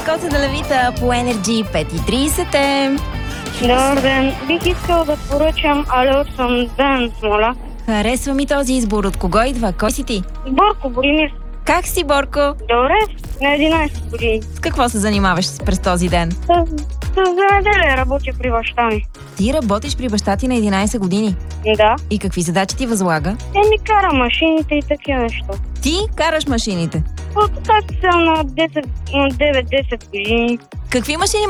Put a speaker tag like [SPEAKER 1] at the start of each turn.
[SPEAKER 1] Коса Делавита по Energy 5:30 е.
[SPEAKER 2] Добър ден. Бих искал да поръчам Алео Ден, моля.
[SPEAKER 1] Харесва ми този избор. От кого идва? Кой си ти?
[SPEAKER 2] Борко Боримир.
[SPEAKER 1] Как си, Борко?
[SPEAKER 2] Добре, на 11 години.
[SPEAKER 1] С какво се занимаваш през този ден?
[SPEAKER 2] С земеделие работя при баща ми.
[SPEAKER 1] Ти работиш при баща ти на 11 години.
[SPEAKER 2] Да.
[SPEAKER 1] И какви задачи ти възлага?
[SPEAKER 2] Ми кара машините и такива неща.
[SPEAKER 1] Ти караш машините.
[SPEAKER 2] От как съм на 9-10 години.
[SPEAKER 1] Какви машини